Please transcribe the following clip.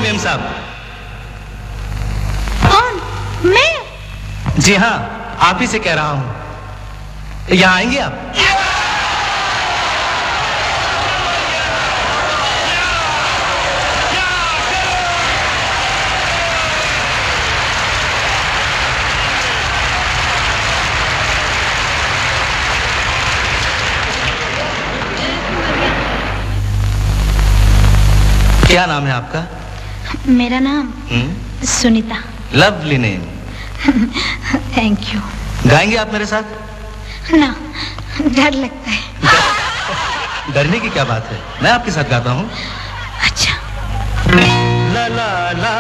Ma'am साहब। कौन? मैं? जी हाँ, आप ही से कह रहा हूँ। यहाँ आएंगे आप? क्या नाम है आपका? मेरा नाम Sunita. Lovely name. Thank you. गाएंगे आप मेरे साथ? ना, डर लगता है। डरने की क्या बात है, मैं आपके साथ गाता हूँ। अच्छा। ला ला ला